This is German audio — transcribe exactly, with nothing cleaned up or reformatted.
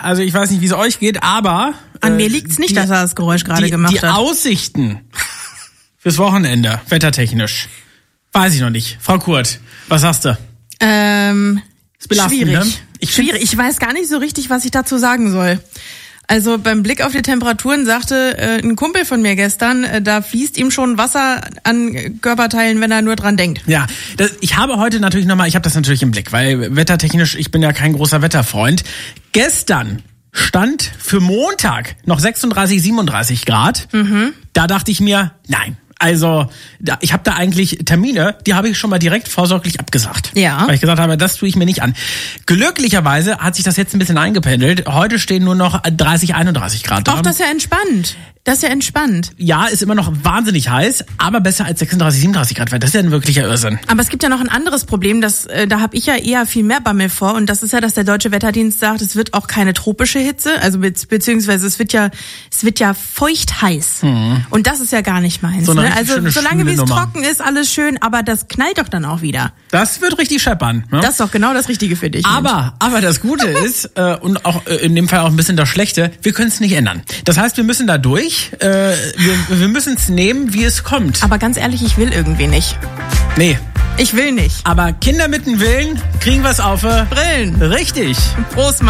also ich weiß nicht, wie es euch geht, aber... An äh, mir liegt's nicht, die, dass er das Geräusch gerade die, gemacht die hat. Die Aussichten fürs Wochenende, wettertechnisch, weiß ich noch nicht. Frau Kurt, was sagst du? Ähm, Ist belastend, schwierig. ne? Ich schwierig. Ich weiß gar nicht so richtig, was ich dazu sagen soll. Also beim Blick auf die Temperaturen sagte äh, ein Kumpel von mir gestern, äh, da fließt ihm schon Wasser an Körperteilen, wenn er nur dran denkt. Ja, das, ich habe heute natürlich nochmal, ich habe das natürlich im Blick, weil wettertechnisch, ich bin ja kein großer Wetterfreund. Gestern stand für Montag noch sechsunddreißig, siebenunddreißig Grad. Mhm. Da dachte ich mir, nein. Also, da, ich habe da eigentlich Termine, die habe ich schon mal direkt vorsorglich abgesagt. Ja. Weil ich gesagt habe, das tue ich mir nicht an. Glücklicherweise hat sich das jetzt ein bisschen eingependelt. Heute stehen nur noch dreißig, einunddreißig Grad da. Auch das ist ja entspannt. Das ist ja entspannt. Ja, ist immer noch wahnsinnig heiß, aber besser als sechsunddreißig, siebenunddreißig Grad. Das ist ja ein wirklicher Irrsinn. Aber es gibt ja noch ein anderes Problem, das, äh, da habe ich ja eher viel mehr Bammel vor. Und das ist ja, dass der Deutsche Wetterdienst sagt, es wird auch keine tropische Hitze. Also be- beziehungsweise es wird ja es wird ja feucht heiß. Mhm. Und das ist ja gar nicht meins. So Ne? Also schöne, solange wie es Nummer. trocken ist, alles schön, aber das knallt doch dann auch wieder. Das wird richtig scheppern. Ne? Das ist doch genau das Richtige für dich. Aber, aber das Gute ist, äh, und auch äh, in dem Fall auch ein bisschen das Schlechte, wir können es nicht ändern. Das heißt, wir müssen da durch, äh, wir, wir müssen es nehmen, wie es kommt. Aber ganz ehrlich, ich will irgendwie nicht. Nee. Ich will nicht. Aber Kinder mit dem Willen kriegen was auf. Äh, Brillen. Richtig. Prost,